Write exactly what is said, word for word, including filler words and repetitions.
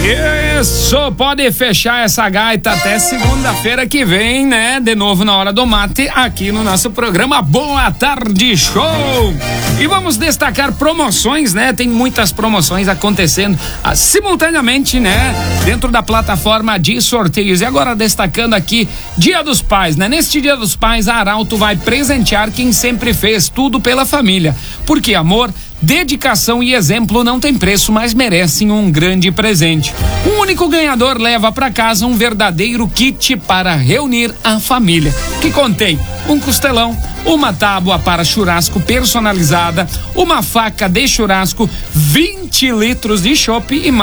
Isso, pode fechar essa gaita até segunda-feira que vem, né? De novo na hora do mate, aqui no nosso programa Boa Tarde Show. E vamos destacar promoções, né? Tem muitas promoções acontecendo ah, simultaneamente, né? Dentro da plataforma de sorteios. E agora destacando aqui, Dia dos Pais, né? Neste Dia dos Pais, a Arauto vai presentear quem sempre fez tudo pela família. Porque amor, dedicação e exemplo não tem preço, mas merecem um grande presente. Um único ganhador leva para casa um verdadeiro kit para reunir a família, que contém um costelão, uma tábua para churrasco personalizada, uma faca de churrasco, vinte litros de chopp e mais